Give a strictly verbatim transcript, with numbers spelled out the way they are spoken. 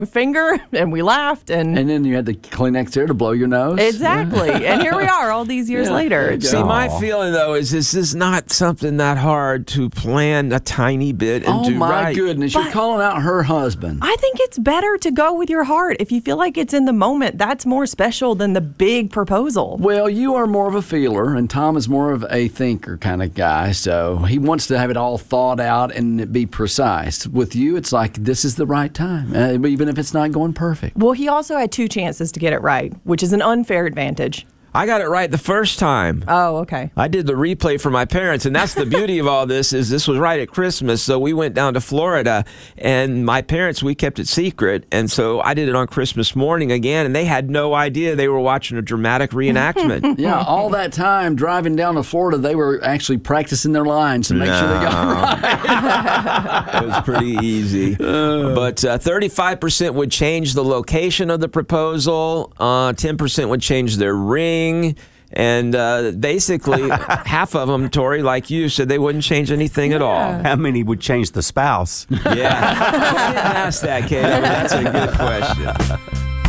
finger, and we laughed. And, and then you had the Kleenex there to blow your nose. Exactly. Yeah. And here we are all these years yeah, later. See, my feeling, though, is this is not something that hard to plan a tiny bit and oh do my right. goodness, but you're calling out her husband. I think it's better to go with your heart. If you feel like it's in the moment, that's more special than the big proposal. Well, you are more of a feeler, and Tom is more of a thinker kind of guy, so he wants to have it all thought out and be precise. With you, it's like, this is the right time, uh, even if it's not going perfect. Well, he also had two chances to get it right, which is an unfair advantage. I got it right the first time. Oh, okay. I did the replay for my parents, and that's the beauty of all this is this was right at Christmas, so we went down to Florida, and my parents, we kept it secret, and so I did it on Christmas morning again, and they had no idea they were watching a dramatic reenactment. Yeah, all that time driving down to Florida, they were actually practicing their lines to make no. sure they got it right. It was pretty easy. Uh, but uh, thirty-five percent would change the location of the proposal, uh, ten percent would change their ring, and uh, basically half of them, Tori, like you, said they wouldn't change anything yeah. at all. How many would change the spouse? Yeah. I didn't ask that, Kate. I mean, that's a good question.